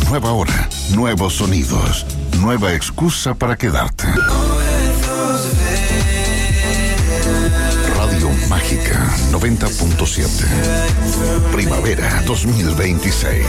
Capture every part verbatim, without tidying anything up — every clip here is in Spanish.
Nueva hora, nuevos sonidos, nueva excusa para quedarte. Radio Mágica noventa punto siete. Primavera dos mil veintiséis.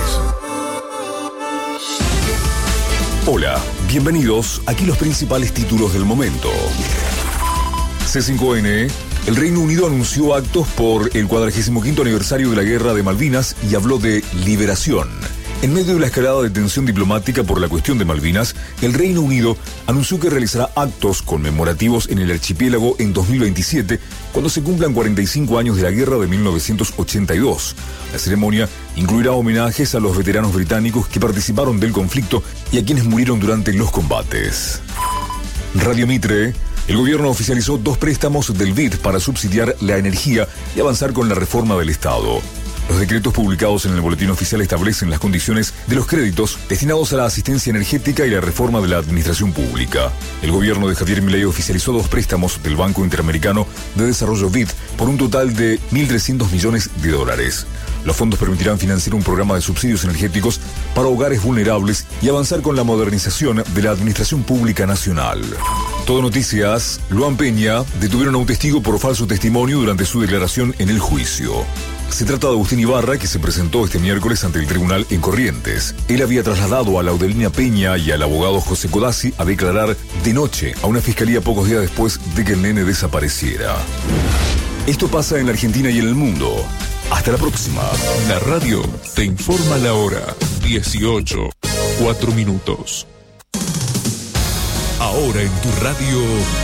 Hola, bienvenidos. Aquí los principales títulos del momento. C cinco N. El Reino Unido anunció actos por el cuadragésimo quinto aniversario de la Guerra de Malvinas y habló de liberación. En medio de la escalada de tensión diplomática por la cuestión de Malvinas, el Reino Unido anunció que realizará actos conmemorativos en el archipiélago en dos mil veintisiete, cuando se cumplan cuarenta y cinco años de la guerra de mil novecientos ochenta y dos. La ceremonia incluirá homenajes a los veteranos británicos que participaron del conflicto y a quienes murieron durante los combates. Radio Mitre. El gobierno oficializó dos préstamos del B I D para subsidiar la energía y avanzar con la reforma del Estado. Los decretos publicados en el boletín oficial establecen las condiciones de los créditos destinados a la asistencia energética y la reforma de la administración pública. El gobierno de Javier Milei oficializó dos préstamos del Banco Interamericano de Desarrollo B I D por un total de mil trescientos millones de dólares. Los fondos permitirán financiar un programa de subsidios energéticos para hogares vulnerables y avanzar con la modernización de la administración pública nacional. Todo Noticias. Luan Peña detuvieron a un testigo por falso testimonio durante su declaración en el juicio. Se trata de Agustín Ibarra, que se presentó este miércoles ante el tribunal en Corrientes. Él había trasladado a Laudelina Peña y al abogado José Codazzi a declarar de noche a una fiscalía pocos días después de que el nene desapareciera. Esto pasa en la Argentina y en el mundo. Hasta la próxima. La radio te informa la hora. dieciocho, cuatro minutos. Ahora en tu radio,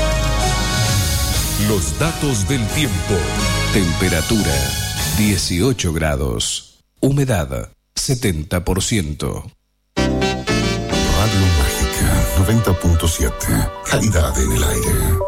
los datos del tiempo. Temperatura dieciocho grados. Humedad setenta por ciento. Radio Mágica noventa punto siete. Calidad en el aire.